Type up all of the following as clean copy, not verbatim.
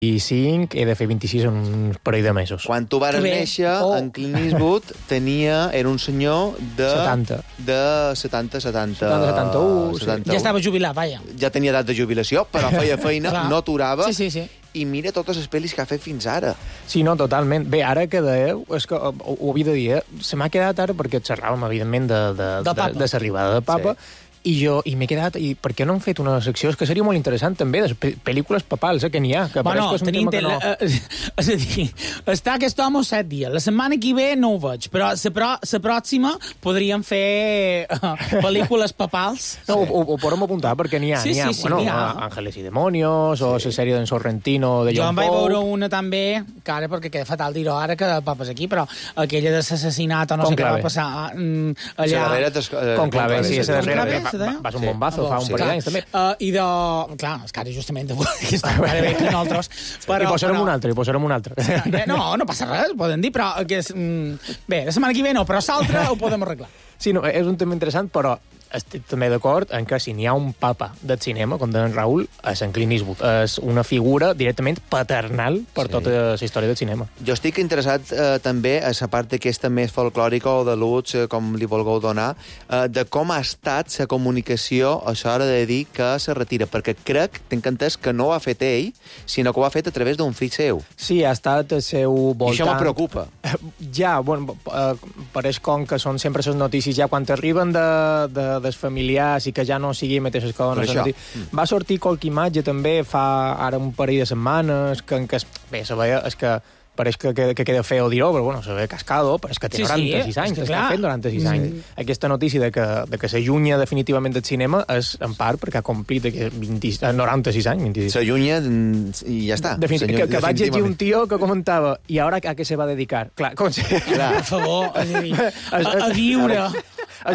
25, he de fer 26 en un parell de mesos. Quan tu vares néixer, en Clint Eastwood era un senyor de... 70. De 71. Ja estava jubilat, vaja. Ja tenia edat de jubilació, però feia feina, no aturava. Sí. I mira totes les pel·lis que ha fet fins ara. Sí, no, totalment. Bé, ara que dèieu, és que ho havia de dir, se m'ha quedat ara perquè xerràvem, evidentment, de l'arribada de Papa, i m'he quedat, i per què no han fet una secció? És que seria molt interessant, també, de pel·lícules papals, que n'hi ha. Que bueno, que tenim... És a dir, està aquest home 7 dies. La setmana que ve no ho veig, però la pròxima podríem fer pel·lícules papals. No, ho podem apuntar, perquè n'hi ha. Sí, n'hi ha. Ángeles y Demonios, o la sèrie d'en Sorrentino, de John Pope. Jo en vaig veure una també, que ara, perquè queda fatal dir-ho ara, que el Papa és aquí, però aquella de l'assassinat o no sé què va passar allà... Conclave, sí, esa darrera... Va ser un bombazo, fa un parell d'anys, també. I de... Clar, és que ara justament que està ara bé que nosaltres... I posarem un altre. No passa res, poden dir, però que és... Bé, la setmana que ve no, però l'altre ho podem arreglar. Sí, no, és un tema interessant, però estic també d'acord en que si n'hi ha un papa del cinema, com deia en Raül, és en Clint Eastwood. És una figura directament paternal per tota la història del cinema. Jo estic interessat també a la part aquesta més folclòrica o de luts, com li vulgueu donar, de com ha estat la comunicació a l'hora de dir que se retira, perquè crec, tinc entès, que no ho ha fet ell, sinó que ho ha fet a través d'un fill seu. Sí, ha estat el seu voltant... I això me preocupa. Ja, bueno, pareix com que són sempre les notícies ja quan arriben dels familiars i que ja no sigui mateixes coses. Va sortir qualque imatge també fa ara un parell de setmanes que bé, se veia, és que pareix que queda feo dir-ho, però bueno, se ve cascado, però és que té 96 anys, està fent 96 anys. Aquesta notícia de que s'allunya definitivament del cinema és en part perquè ha complit 96 anys. S'allunya i ja està. Que vaig llegir un tio que comentava i ara a què se va dedicar? Clar, per favor, a viure... A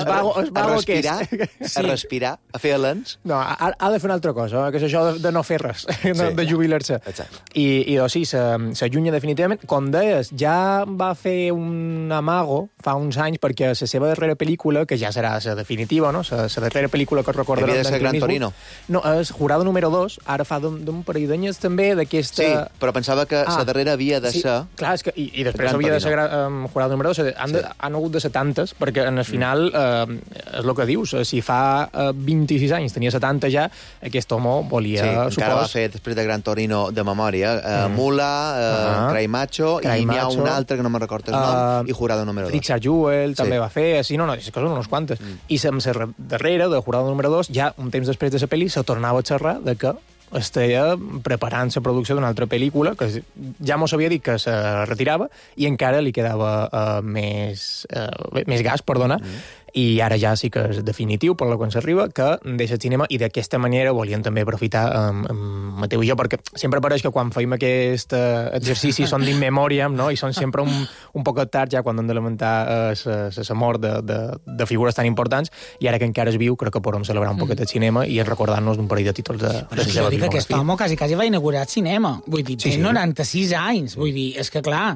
respirar, a fer alens. No, ha de fer una altra cosa, que és això de no fer res, de jubilar-se. I sí, s'allunya definitivament. Com deies, ja va fer un amago fa uns anys perquè la seva darrera pel·lícula, que ja serà la definitiva, no? La darrera pel·lícula que recordarem... Havia de ser Gran Torino. No, és Jurado número 2, ara fa d'un parell d'anyes també, d'aquesta... Sí, però pensava que la darrera havia de ser... Clar, és que, i després havia de ser Jurado número 2, han hagut de ser tantes, perquè en el final... és el que dius, si fa 26 anys tenia 70 ja, aquest home volia... Sí, encara va fer, després de Gran Torino de memòria, Mula, Cry Macho, i n'hi ha un altre que no me'n recordo el nom, i Jurado número 2. Richard Jewell també va fer, sí, no, és que són unes quantes. I darrere de Jurado número 2, ja un temps després de la pel·li, se tornava a xerrar de que estava preparant la producció d'una altra pel·lícula, que ja mos havia dit que se retirava, i encara li quedava més gas, perdona, i ara ja sí que és definitiu, per la quan s'arriba, que deixa el cinema, i d'aquesta manera volien també aprofitar Mateu i jo, perquè sempre pareix que quan feim aquest exercici són d'in memòriam, no? I són sempre un poc tard ja quan hem de lamentar la mort de figures tan importants, i ara que encara es viu, crec que podem celebrar un poquet el cinema i recordar-nos d'un parell de títols de la seva filmografia. Aquest home quasi va inaugurar el cinema, vull dir, té 96 anys, vull dir, és que clar,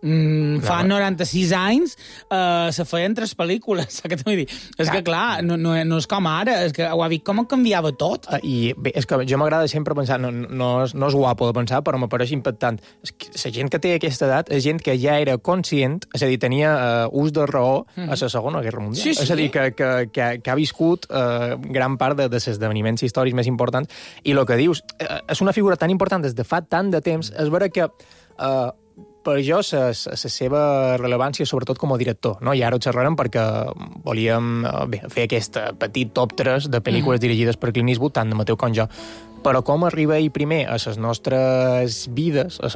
fa 96 anys se feien 3 pel·lícules, vull dir, és que clar, no és com ara, és que ho ha vist com canviava tot. I bé, és que jo m'agrada sempre pensar, no és guapo de pensar, però m'apareix impactant. La gent que té aquesta edat és gent que ja era conscient, és a dir, tenia ús de raó a la Segona Guerra Mundial. És a dir, que ha viscut gran part dels esdeveniments històrics més importants, i el que dius, és una figura tan important des de fa tant de temps, és vera que per jo la seva rellevància, sobretot com a director, no? I ara ho xerrarem perquè volíem fer aquest petit top 3 de pel·lícules dirigides per Clint Eastwood, tant de Mateu com jo. Però com arriba ell primer a les nostres vides, als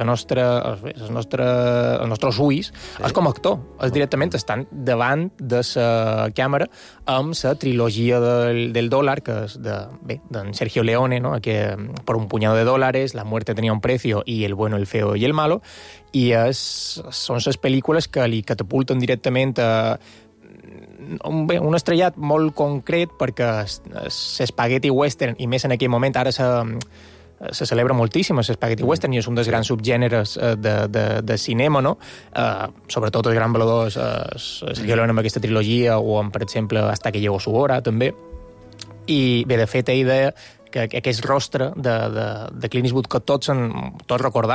nostres ulls, és com a actor. És directament estant davant de la càmera amb la trilogia del dòlar, que és d'en Sergio Leone, no? Que per un puñado de dólares, La muerte tenía un precio i El bueno, el feo y el malo, i són les pel·lícules que li catapulten directament a un estrellat molt concret, perquè l'espaghetti western, i més en aquell moment, ara se celebra moltíssim l'espaghetti western, i és un dels grans subgèneres de cinema, no? Sobretot els grans valors Sergio Leone amb aquesta trilogia, o amb, per exemple, Hasta que llegó su hora, també. I bé, de fet, ell deia que aquest rostre de Clint Eastwood que tots recordam,